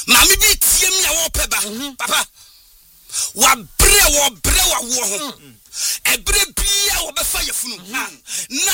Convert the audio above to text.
Mami bi tie me a wo peba. Papa. Wa bre wo ho. Ebre bia wo be fa yefunu. Na